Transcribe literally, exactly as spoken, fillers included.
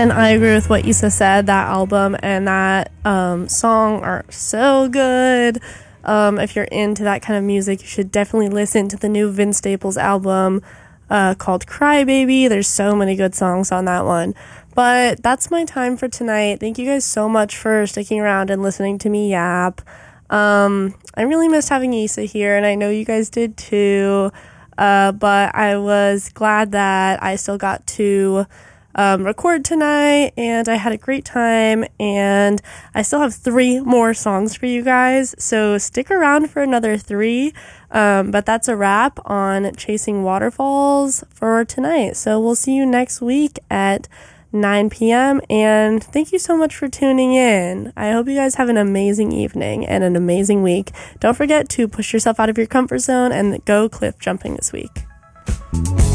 And I agree with what Issa said. That album and that um, song are so good. Um, if you're into that kind of music, you should definitely listen to the new Vince Staples album uh, called Cry Baby. There's so many good songs on that one. But that's my time for tonight. Thank you guys so much for sticking around and listening to me yap. Um, I really missed having Issa here, and I know you guys did too. Uh, but I was glad that I still got to Um, record tonight, and I had a great time, and I still have three more songs for you guys, so stick around for another three, um, but that's a wrap on Chasing Waterfalls for tonight. So we'll see you next week at nine p.m. and thank you so much for tuning in. I hope you guys have an amazing evening and an amazing week. Don't forget to push yourself out of your comfort zone and go cliff jumping this week.